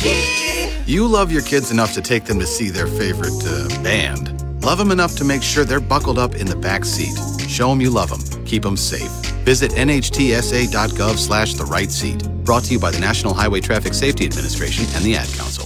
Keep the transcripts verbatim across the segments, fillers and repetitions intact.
You love your kids enough to take them to see their favorite uh, band. Love them enough to make sure they're buckled up in the back seat. Show them you love them. Keep them safe. Visit nhtsa.gov slash the right seat. Brought to you by the National Highway Traffic Safety Administration and the Ad Council.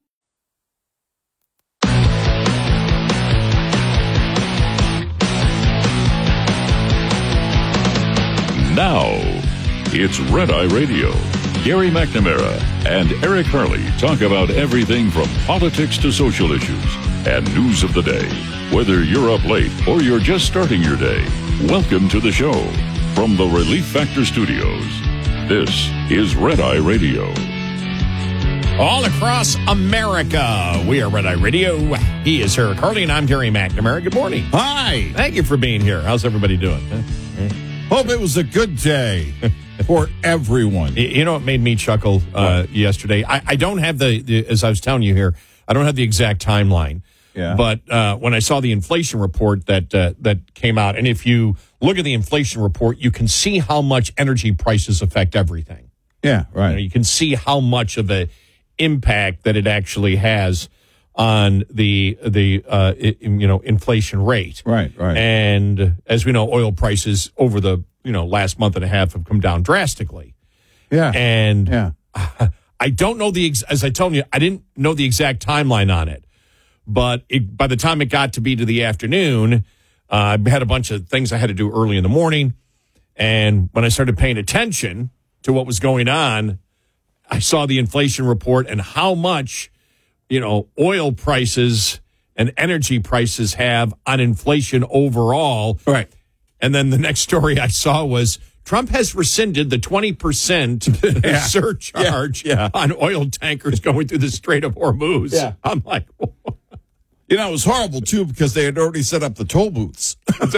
Now, it's Red Eye Radio. Gary McNamara and Eric Harley talk about everything from politics to social issues and news of the day. Whether you're up late or you're just starting your day, welcome to the show. From the Relief Factor Studios, this is Red Eye Radio. All across America, we are Red Eye Radio. He is Eric Harley, and I'm Gary McNamara. Good morning. Hi. Thank you for being here. How's everybody doing? Hope it was a good day for everyone. You know what made me chuckle uh, yesterday? I, I don't have the, the, as I was telling you here, I don't have the exact timeline. Yeah. But uh, when I saw the inflation report that uh, that came out, and if you look at the inflation report, you can see how much energy prices affect everything. Yeah, right. You know, you can see how much of an impact that it actually has on the the uh, it, you know inflation rate. Right, right. And as we know, oil prices over the you know last month and a half have come down drastically. Yeah, and yeah. I don't know the ex- as I told you, I didn't know the exact timeline on it, but it, by the time it got to be to the afternoon, uh, I had a bunch of things I had to do early in the morning, and when I started paying attention to what was going on, I saw the inflation report and how much you know, oil prices and energy prices have on inflation overall. Right. And then the next story I saw was Trump has rescinded the twenty percent yeah. surcharge yeah. Yeah. on oil tankers going through the Strait of Hormuz. Yeah. I'm like, you know, it was horrible, too, because they had already set up the toll booths.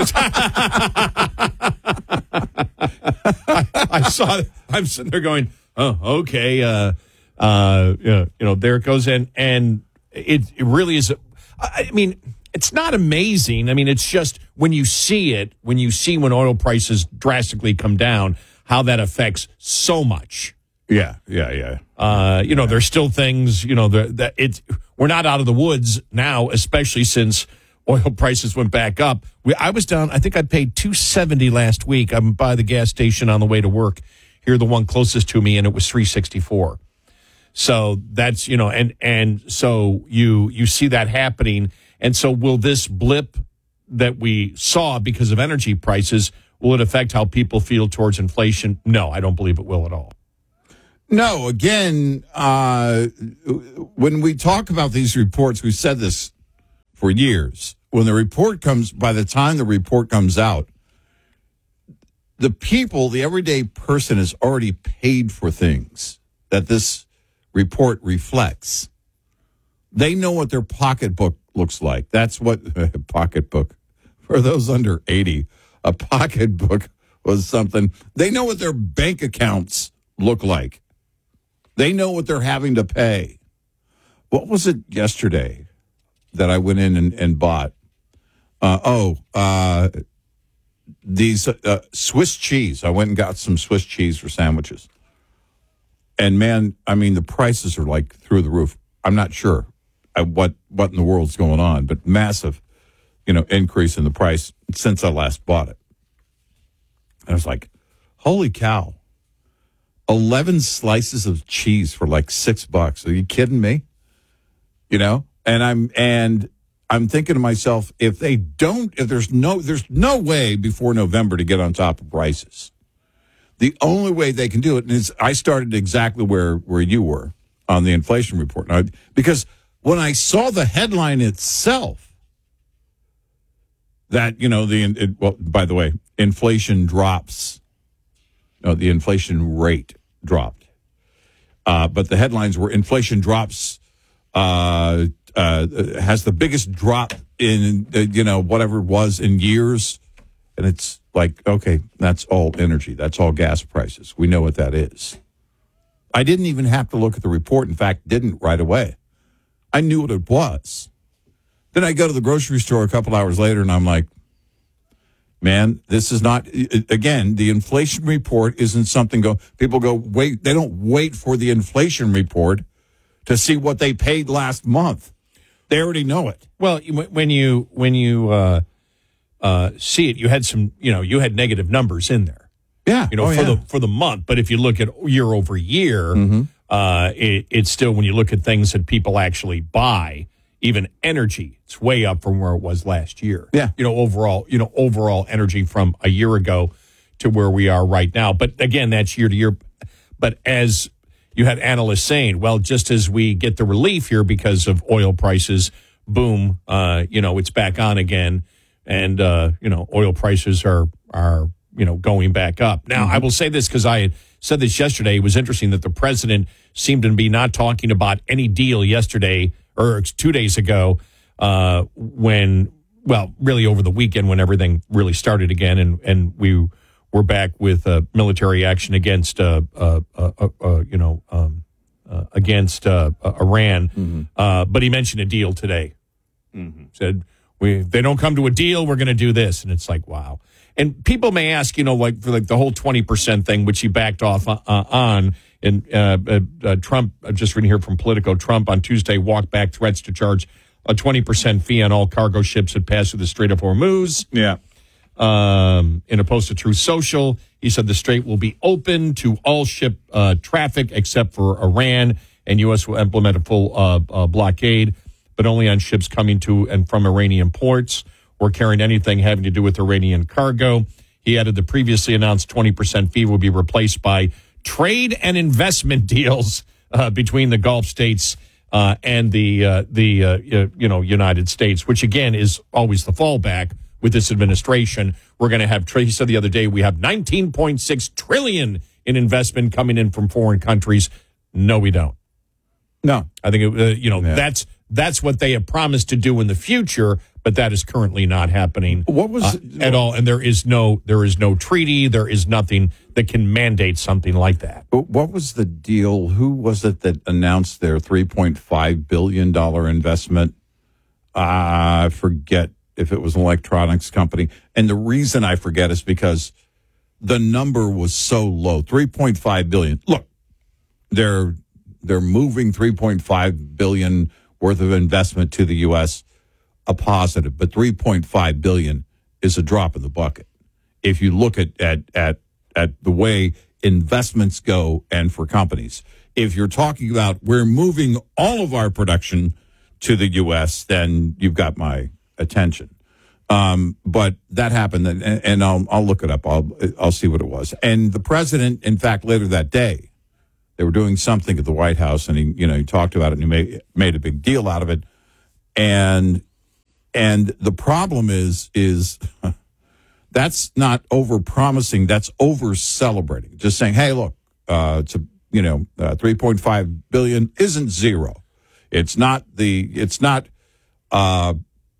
I, I saw it. I'm sitting there going, oh, okay, uh, Uh, you know, you know, there it goes in, and it, it really is. I mean, it's not amazing. I mean, it's just when you see it, when you see when oil prices drastically come down, how that affects so much. Yeah, yeah, yeah. Uh, you know, there's still things. You know, that it's we're not out of the woods now, especially since oil prices went back up. We, I was down. I think I paid two seventy last week. I'm by the gas station on the way to work. Here, the one closest to me, and it was three sixty four. So that's, you know, and, and so you, you see that happening. And so will this blip that we saw because of energy prices, will it affect how people feel towards inflation? No, I don't believe it will at all. No, again, uh, when we talk about these reports, we've said this for years. When the report comes, by the time the report comes out, the people, the everyday person has already paid for things that this report reflects. They know what their pocketbook looks like. That's what pocketbook for those under eighty. A pocketbook was something. They know what their bank accounts look like. They know what they're having to pay. What was it yesterday that I went in and, and bought? Uh, oh, uh, these uh, Swiss cheese. I went and got some Swiss cheese for sandwiches. And, man, I mean, the prices are, like, through the roof. I'm not sure what what in the world's going on, but massive, you know, increase in the price since I last bought it. And I was like, holy cow, eleven slices of cheese for, like, six bucks. Are you kidding me? You know? And I'm and I'm thinking to myself, if they don't, if there's no, there's no way before November to get on top of prices. The only way they can do it, and it's, I started exactly where, where you were on the inflation report. Now, because when I saw the headline itself, that, you know, the, it, well, by the way, inflation drops. No, the inflation rate dropped. Uh, but the headlines were inflation drops, uh, uh, has the biggest drop in, uh, you know, whatever it was in years. And it's like, okay, that's all energy. That's all gas prices. We know what that is. I didn't even have to look at the report. In fact, didn't right away. I knew what it was. Then I go to the grocery store a couple hours later, and I'm like, man, this is not, again, the inflation report isn't something go, people go, wait, they don't wait for the inflation report to see what they paid last month. They already know it. Well, when you when you uh, uh, see it, you had some, you know, you had negative numbers in there. Yeah, you know, oh, for yeah. the for the month. But if you look at year over year, mm-hmm. uh, it, it's still, when you look at things that people actually buy, even energy, it's way up from where it was last year. Yeah, you know, overall, you know, overall energy from a year ago to where we are right now. But again, that's year to year. But as you had analysts saying, well, just as we get the relief here because of oil prices, boom, uh, you know, it's back on again. And, uh, you know, oil prices are, are you know, going back up. Now, mm-hmm. I will say this because I had said this yesterday. It was interesting that the president seemed to be not talking about any deal yesterday or two days ago uh, when, well, really over the weekend when everything really started again and, and we were back with uh, military action against, uh, uh, uh, uh, uh, you know, um, uh, against uh, uh, Iran. Mm-hmm. Uh, but he mentioned a deal today. Mm-hmm. Said, we, if they don't come to a deal, we're going to do this. And it's like, wow. And people may ask, you know, like for like the whole twenty percent thing, which he backed off uh, on. And uh, uh, uh, Trump, uh, just reading here from Politico, Trump on Tuesday walked back threats to charge a twenty percent fee on all cargo ships that pass through the Strait of Hormuz. Yeah. Um, in a post to Truth Social, he said the strait will be open to all ship uh, traffic except for Iran, and U S will implement a full uh, uh, blockade, but only on ships coming to and from Iranian ports or carrying anything having to do with Iranian cargo. He added the previously announced twenty percent fee will be replaced by trade and investment deals uh, between the Gulf states uh, and the uh, the uh, you know United States, which again is always the fallback with this administration. We're going to have, he said the other day, we have nineteen point six trillion dollars in investment coming in from foreign countries. No, we don't. No. I think, it, uh, you know, yeah. that's that's what they have promised to do in the future, but that is currently not happening what was, uh, at all. And there is no there is no treaty. There is nothing that can mandate something like that. What was the deal? Who was it that announced their three point five billion dollars investment? Uh, I forget if it was an electronics company. And the reason I forget is because the number was so low, three point five billion dollars. Look, they're they're moving three point five billion dollars worth of investment to the U S, a positive, but three point five billion dollars is a drop in the bucket. If you look at, at, at, at the way investments go and for companies, if you're talking about we're moving all of our production to the U S, then you've got my attention. Um, but that happened, and, and I'll I'll look it up. I'll I'll see what it was. And the president, in fact, later that day, they were doing something at the White House, and he you know he talked about it and he made made a big deal out of it. And and the problem is is that's not over promising. That's over celebrating. Just saying, hey, look, uh, it's a you know uh, three point five billion isn't zero. It's not the it's not. Uh,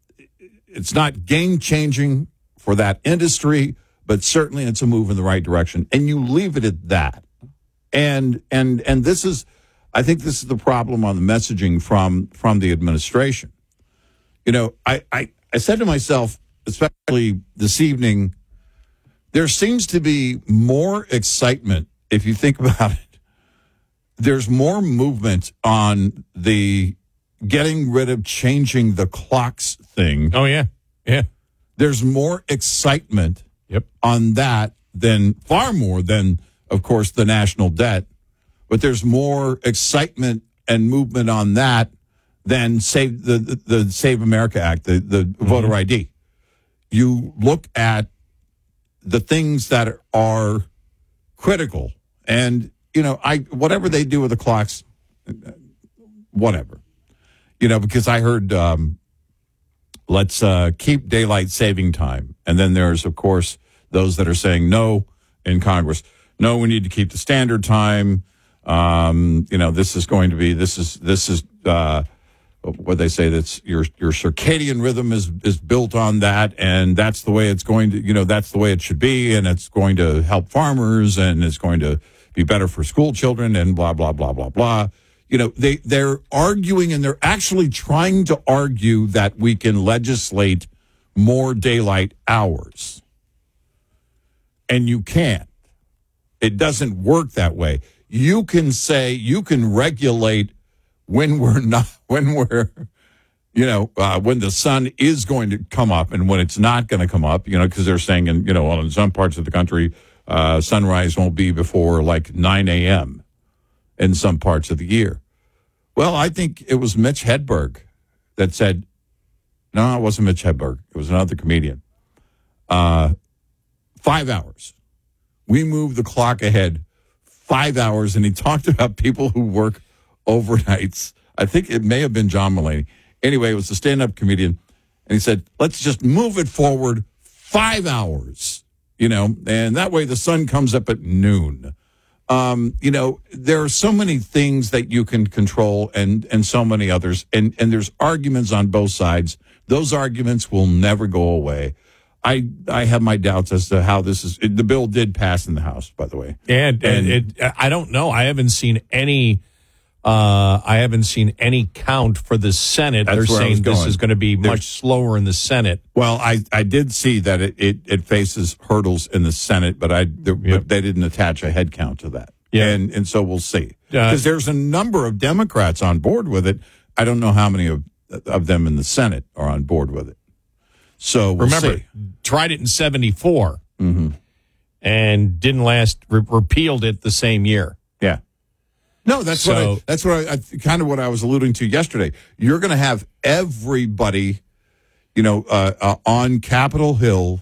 It's not game-changing for that industry, but certainly it's a move in the right direction. And you leave it at that. And and and this is, I think this is the problem on the messaging from from the administration. You know, I, I, I said to myself, especially this evening, there seems to be more excitement, if you think about it. There's more movement on the getting rid of changing the clocks thing. Oh, yeah. Yeah. There's more excitement yep. on that than, far more than, of course, the national debt. But there's more excitement and movement on that than Save the, the, the Save America Act, the, the mm-hmm. voter I D. You look at the things that are critical and, you know, I whatever they do with the clocks, whatever. You know, because I heard, um, let's uh, keep daylight saving time. And then there's, of course, those that are saying no in Congress. No, we need to keep the standard time. Um, you know, this is going to be, this is, this is, uh, what they say, that's your, your circadian rhythm is, is built on that. And that's the way it's going to, you know, that's the way it should be. And it's going to help farmers and it's going to be better for school children and blah, blah, blah, blah, blah. You know, they, they're arguing and they're actually trying to argue that we can legislate more daylight hours. And you can't. It doesn't work that way. You can say, you can regulate when we're not, when we're, you know, uh, when the sun is going to come up and when it's not going to come up, you know, because they're saying, in, you know, well, in some parts of the country, uh, sunrise won't be before like nine a.m. in some parts of the year. Well, I think it was Mitch Hedberg that said, no, it wasn't Mitch Hedberg. It was another comedian. Uh, five hours. We moved the clock ahead five hours, and he talked about people who work overnights. I think it may have been John Mulaney. Anyway, it was a stand-up comedian, and he said, let's just move it forward five hours, you know, and that way the sun comes up at noon. Um, you know, there are so many things that you can control and, and so many others, and, and there's arguments on both sides. Those arguments will never go away. I I have my doubts as to how this is. The bill did pass in the House, by the way. And, and it, I don't know. I haven't seen any. Uh, I haven't seen any count for the Senate. That's They're where I was saying this going. is going to be There's- much slower in the Senate. Well, I, I did see that it, it, it faces hurdles in the Senate, but I there, Yep. but they didn't attach a head count to that. Yeah. And and so we'll see. Uh, Because there's a number of Democrats on board with it. I don't know how many of of them in the Senate are on board with it. So we'll Remember, see. tried it in seventy-four Mm-hmm. and didn't last. Re- repealed it the same year. Yeah. No, that's what So- I, that's what I, I kind of what I was alluding to yesterday. You're going to have everybody, you know, uh, uh, on Capitol Hill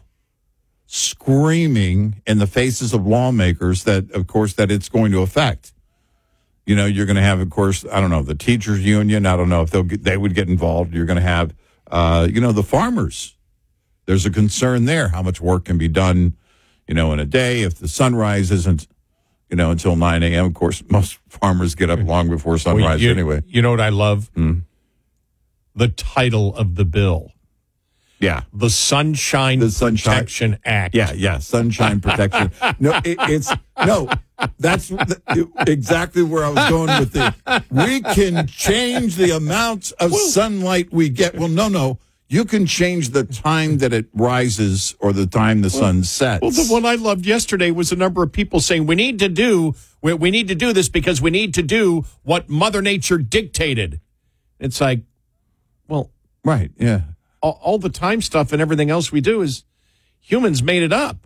screaming in the faces of lawmakers that, of course, that it's going to affect. You know, you're going to have, of course, I don't know, the teachers union. I don't know if they'll get, they would get involved. You're going to have, uh, you know, the farmers. There's a concern there, how much work can be done, you know, in a day if the sunrise isn't, you know, until nine a.m. Of course, most farmers get up long before sunrise Well, you, anyway. You know what I love? Mm. The title of the bill. Yeah. The Sunshine, The Sunshine- Protection Act. Yeah, yeah, sunshine protection. No, it, it's no. That's the, exactly where I was going with it. We can change the amount of sunlight we get. Well, no, no. You can change the time that it rises or the time the sun sets. Well, the one I loved yesterday was a number of people saying we need to do we, we need to do this because we need to do what Mother Nature dictated. It's like, well, Right, yeah. all, all the time stuff and everything else we do is humans made it up.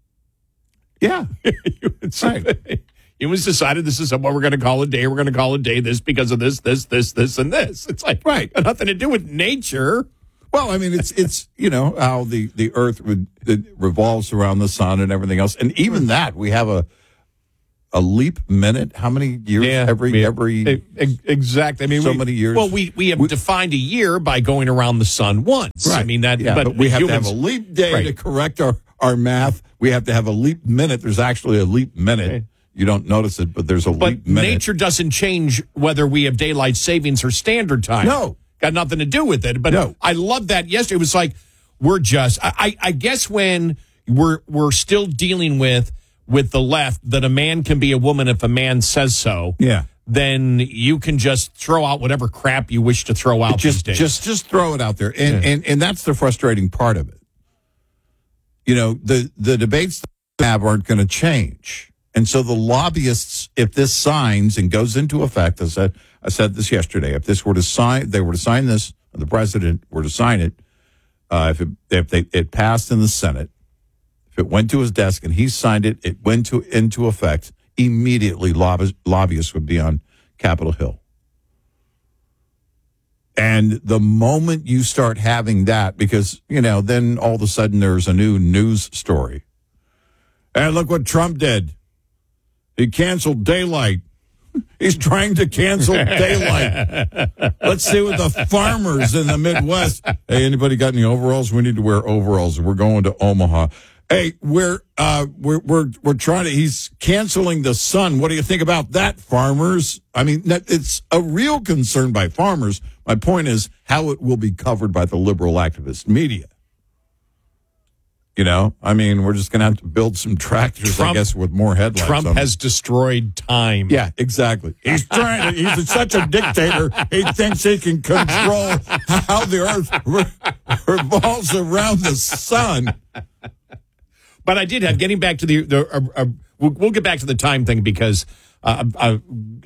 Yeah. humans, humans decided this is what we're going to call a day. We're going to call a day this because of this, this, this, this, and this. It's like, Right. got nothing to do with nature. Well, I mean, it's, it's you know, how the, the earth would, it revolves around the sun and everything else. And even that, we have a a leap minute. How many years? every, yeah. every. E- e- exactly. I mean, so we- many years. Well, we, we have We- defined a year by going around the sun once. I mean, that, yeah, but, but, we have humans, to have a leap day Right. to correct our, our math. We have to have a leap minute. There's actually a leap minute. Okay. You don't notice it, but there's a But leap minute. nature doesn't change whether we have daylight savings or standard time. No. Got nothing to do with it. But No. I love that yesterday. It was like, we're just, I, I, I guess when we're, we're still dealing with, with the left, that a man can be a woman if a man says so. Yeah. Then you can just throw out whatever crap you wish to throw out just, these days. just, just throw it out there. And, and, and that's the frustrating part of it. You know, the, the debates that we have aren't going to change. And so the lobbyists, if this signs and goes into effect, I said, I said this yesterday, if this were to sign, they were to sign this, the president were to sign it, uh, if it, if they, it passed in the Senate, if it went to his desk and he signed it, it went to, into effect, immediately lobby, lobbyists would be on Capitol Hill. And the moment you start having that, because, you know, then all of a sudden there's a new news story. And look what Trump did. He canceled daylight. He's trying to cancel daylight. Let's see what the farmers in the Midwest. Hey, anybody got any overalls? We need to wear overalls. We're going to Omaha. Hey, we're uh, we're we're we're trying to. He's canceling the sun. What do you think about that, farmers? I mean, that, it's a real concern by farmers. My point is how it will be covered by the liberal activist media. You know, I mean, we're just going to have to build some tractors, Trump- I guess, with more headlights. Trump on them. has destroyed time. Yeah, exactly. He's trying to, he's such a dictator, he thinks he can control how the earth re- revolves around the sun. But I did have, getting back to the, the uh, uh, we'll, we'll get back to the time thing because uh, I've, I've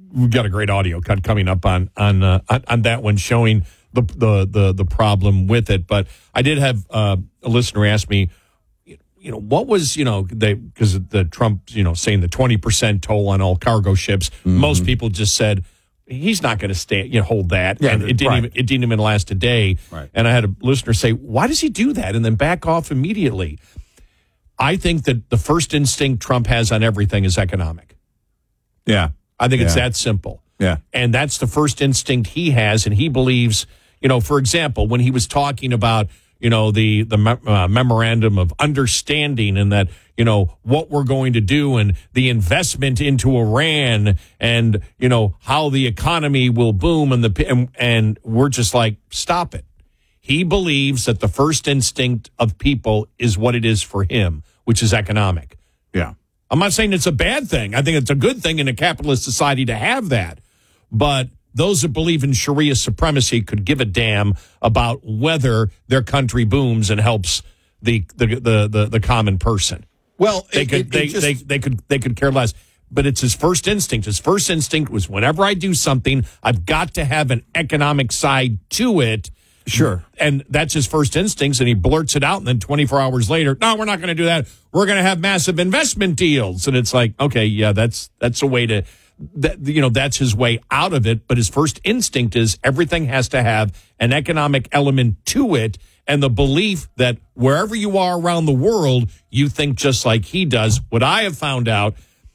we've got a great audio cut coming up on on uh, on, on that one, showing the, the the the problem with it. But I did have uh, a listener ask me, you know, what was, you know, they, because the Trump, you know, saying the twenty percent toll on all cargo ships. Mm-hmm. Most people just said he's not going to stay, you know, hold that. Yeah, and it didn't right. even, it didn't even last a day. Right. And I had a listener say, why does he do that? And then back off immediately. I think that the first instinct Trump has on everything is economic. Yeah. I think yeah. it's that simple. Yeah. And that's the first instinct he has. And he believes, you know, for example, when he was talking about, you know, the, the uh, memorandum of understanding, and that, you know, what we're going to do, and the investment into Iran, and, you know, how the economy will boom, and the, and, and we're just like, stop it. He believes that the first instinct of people is what it is for him, which is economic. Yeah. I'm not saying it's a bad thing. I think it's a good thing in a capitalist society to have that. But those that believe in Sharia supremacy could give a damn about whether their country booms and helps the the the the, the common person. Well, They it, could it, they, it just, they they could they could care less. But it's his first instinct. His first instinct was, whenever I do something, I've got to have an economic side to it. Sure. And that's his first instincts, and he blurts it out, and then twenty-four hours later, no, we're not going to do that. We're going to have massive investment deals. And it's like, okay, yeah, that's that's a way to, that, you know, that's his way out of it. But his first instinct is everything has to have an economic element to it, and the belief that wherever you are around the world, you think just like he does. What I have found out,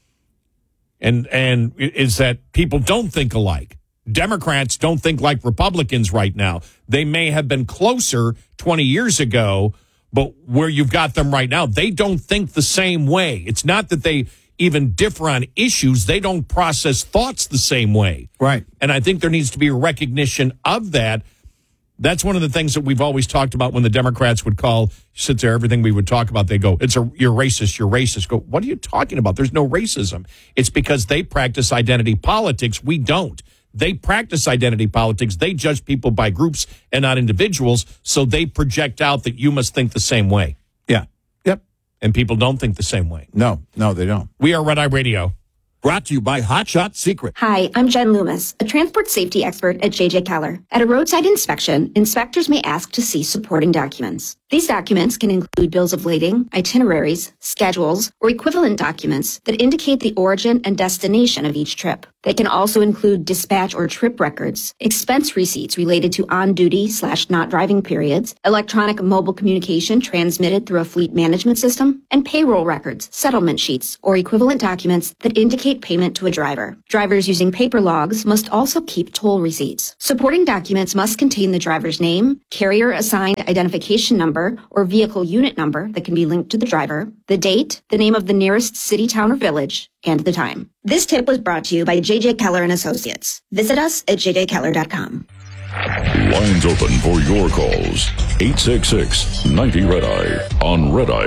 and and is that people don't think alike. Democrats don't think like Republicans right now. They may have been closer twenty years ago, but where you've got them right now, they don't think the same way. It's not that they even differ on issues. They don't process thoughts the same way. Right. And I think there needs to be a recognition of that. That's one of the things that we've always talked about when the Democrats would call, sit there, everything we would talk about, they go, it's a, you're racist, you're racist. Go, what are you talking about? There's no racism. It's because they practice identity politics. We don't. They practice identity politics. They judge people by groups and not individuals, so they project out that you must think the same way. Yeah. Yep. And people don't think the same way. No, no, they don't. We are Red Eye Radio. Brought to you by Hot Shot Secret. Hi, I'm Jen Loomis, a transport safety expert at J J Keller. At a roadside inspection, inspectors may ask to see supporting documents. These documents can include bills of lading, itineraries, schedules, or equivalent documents that indicate the origin and destination of each trip. They can also include dispatch or trip records, expense receipts related to on-duty slash not driving periods, electronic mobile communication transmitted through a fleet management system, and payroll records, settlement sheets, or equivalent documents that indicate payment to a driver. Drivers using paper logs must also keep toll receipts. Supporting documents must contain the driver's name, carrier-assigned identification number, or vehicle unit number that can be linked to the driver, the date, the name of the nearest city, town, or village, and the time. This tip was brought to you by J J Keller and Associates. Visit us at j j keller dot com. Lines open for your calls. eight six six, ninety, red eye on Red Eye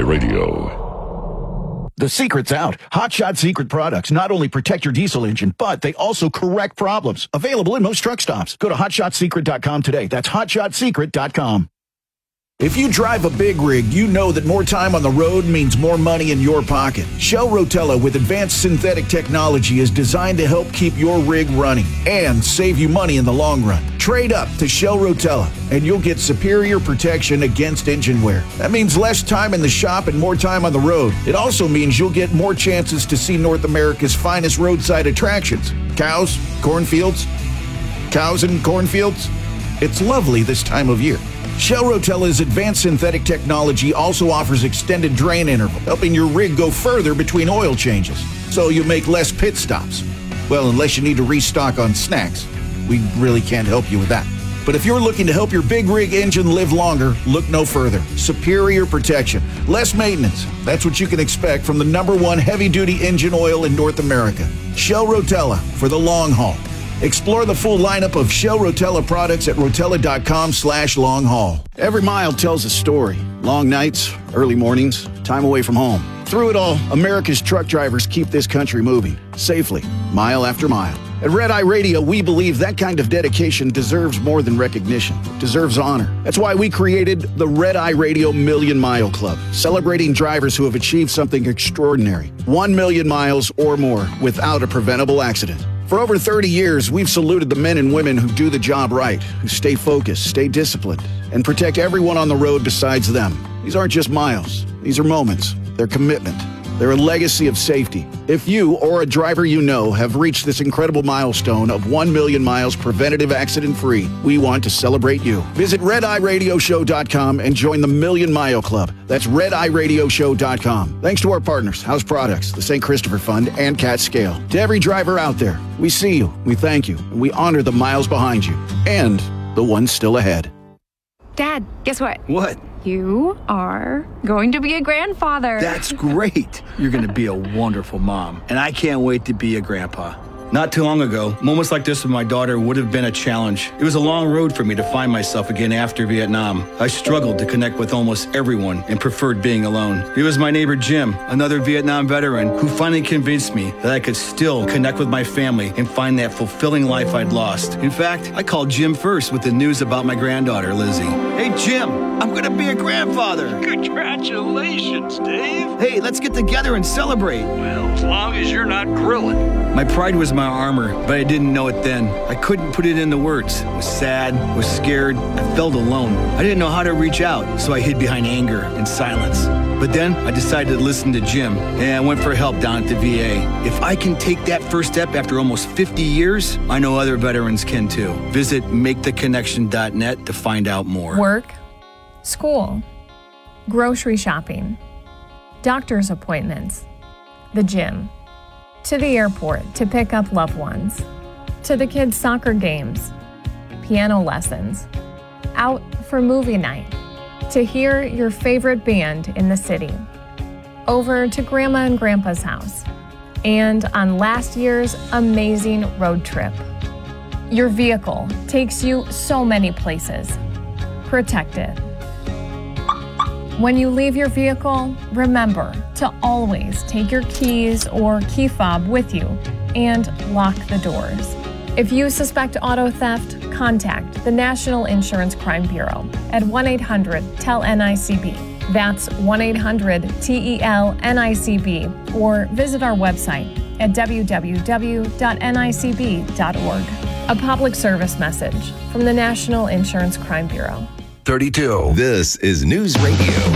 Radio. The secret's out. Hot Shot Secret products not only protect your diesel engine, but they also correct problems. Available in most truck stops. Go to hot shot secret dot com today. That's hot shot secret dot com. If you drive a big rig, you know that more time on the road means more money in your pocket. Shell Rotella with advanced synthetic technology is designed to help keep your rig running and save you money in the long run. Trade up to Shell Rotella and you'll get superior protection against engine wear. That means less time in the shop and more time on the road. It also means you'll get more chances to see North America's finest roadside attractions. Cows, cornfields, cows and cornfields. It's lovely this time of year. Shell Rotella's advanced synthetic technology also offers extended drain interval, helping your rig go further between oil changes, so you make less pit stops. Well, unless you need to restock on snacks. We really can't help you with that. But if you're looking to help your big rig engine live longer, look no further. Superior protection, less maintenance. That's what you can expect from the number one heavy-duty engine oil in North America. Shell Rotella for the long haul. Explore the full lineup of Shell Rotella products at rotella.com slash long haul. Every mile tells a story. Long nights, early mornings, time away from home. Through it all, America's truck drivers keep this country moving, safely, mile after mile. At Red Eye Radio, we believe that kind of dedication deserves more than recognition. It deserves honor. That's why we created the Red Eye Radio Million Mile Club, celebrating drivers who have achieved something extraordinary. One million miles or more without a preventable accident. For over thirty years, we've saluted the men and women who do the job right, who stay focused, stay disciplined, and protect everyone on the road besides them. These aren't just miles. These are moments. They're commitment. They're a legacy of safety. If you or a driver you know have reached this incredible milestone of one million miles preventative accident-free, we want to celebrate you. Visit red eye radio show dot com and join the Million Mile Club. That's red eye radio show dot com. Thanks to our partners, House Products, the Saint Christopher Fund, and Cat Scale. To every driver out there, we see you, we thank you, and we honor the miles behind you and the ones still ahead. Dad, guess what? What? You are going to be a grandfather. That's great. You're going to be a wonderful mom, and I can't wait to be a grandpa. Not too long ago, moments like this with my daughter would have been a challenge. It was a long road for me to find myself again after Vietnam. I struggled to connect with almost everyone and preferred being alone. It was my neighbor Jim, another Vietnam veteran, who finally convinced me that I could still connect with my family and find that fulfilling life I'd lost. In fact, I called Jim first with the news about my granddaughter, Lizzie. Hey, Jim, I'm going to be a grandfather. Congratulations, Dave. Hey, let's get together and celebrate. Well, as long as you're not grilling. My pride was my armor, but I didn't know it then. I couldn't put it into words. I was sad, was scared, I felt alone. I didn't know how to reach out, so I hid behind anger and silence. But then I decided to listen to Jim, and I went for help down at the V A. If I can take that first step after almost fifty years, I know other veterans can too. Visit make the connection dot net to find out more. Work, school, grocery shopping, doctor's appointments, the gym, to the airport to pick up loved ones, to the kids' soccer games, piano lessons, out for movie night, to hear your favorite band in the city, over to Grandma and Grandpa's house, and on last year's amazing road trip. Your vehicle takes you so many places. Protect it. When you leave your vehicle, remember to always take your keys or key fob with you and lock the doors. If you suspect auto theft, contact the National Insurance Crime Bureau at one eight hundred T E L N I C B. That's one eight hundred T E L N I C B, or visit our website at w w w dot n i c b dot org. A public service message from the National Insurance Crime Bureau. thirty-two. This is News Radio